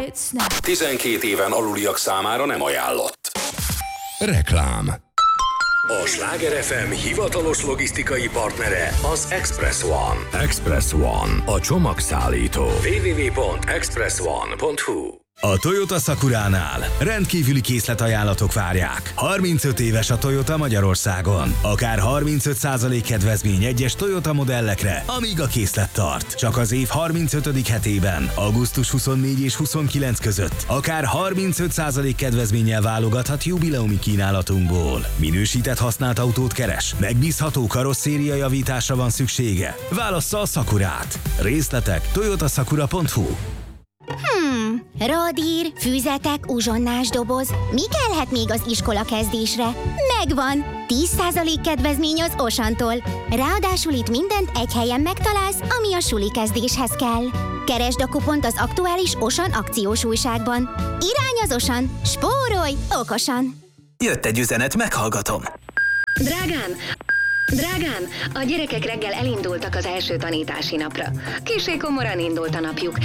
snap. 12 éven aluliak számára nem ajánlott. Reklám. A Sláger FM hivatalos logisztikai partnere az Express One. Express One, a csomagszállító. www.expressone.hu. A Toyota Sakuránál rendkívüli készletajánlatok várják. 35 éves a Toyota Magyarországon. Akár 35% kedvezmény egyes Toyota modellekre, amíg a készlet tart. Csak az év 35. hetében, augusztus 24 és 29 között, akár 35% kedvezménnyel válogathat jubileumi kínálatunkból. Minősített használt autót keres? Megbízható karosszéria javításra van szüksége? Válassza a Sakurát. Részletek toyotasakura.hu. Radír, füzetek, uzsonnás doboz. Mi kellhet még az iskola kezdésre? Megvan! 10% kedvezmény az Osantól. Ráadásul itt mindent egy helyen megtalálsz, ami a suli kezdéshez kell. Keresd a kupont az aktuális Osan akciós újságban. Irány az Osan! Spórolj okosan! Jött egy üzenet, meghallgatom. Drágám, a gyerekek reggel elindultak az első tanítási napra. Kissé komoran indult a napjuk,